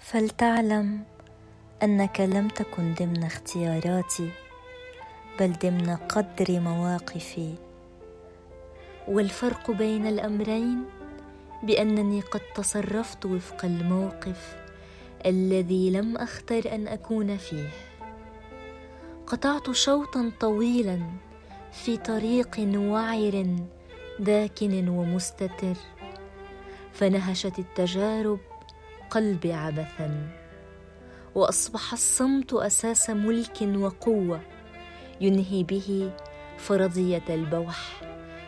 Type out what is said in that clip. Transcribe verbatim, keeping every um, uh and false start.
فلتعلم أنك لم تكن ضمن اختياراتي، بل ضمن قدر مواقفي. والفرق بين الأمرين بأنني قد تصرفت وفق الموقف الذي لم أختر أن أكون فيه. قطعت شوطا طويلا في طريق وعر داكن ومستتر، فنهشت التجارب قلبي عبثا، وأصبح الصمت أساس ملك وقوة ينهي به فرضية البوح.